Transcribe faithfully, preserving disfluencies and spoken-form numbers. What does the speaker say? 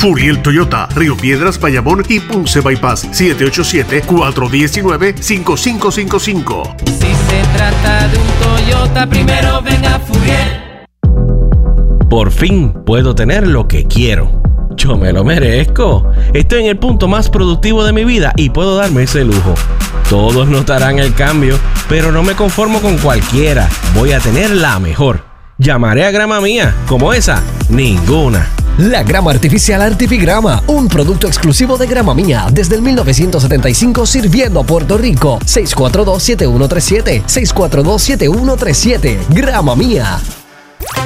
Furiel Toyota, Río Piedras, Bayamón y Ponce Bypass. siete ocho siete, cuatro uno nueve, cinco cinco cinco cinco. Si se trata de un Toyota, primero ven a Furiel. Por fin puedo tener lo que quiero. Yo me lo merezco. Estoy en el punto más productivo de mi vida y puedo darme ese lujo. Todos notarán el cambio, pero no me conformo con cualquiera. Voy a tener la mejor. Llamaré a Grama Mía. Como esa, ninguna. La grama artificial Artifigrama, un producto exclusivo de Grama Mía desde el mil novecientos setenta y cinco sirviendo a Puerto Rico. seis cuatro dos, siete uno tres siete, seis cuatro dos, siete uno tres siete. Grama Mía.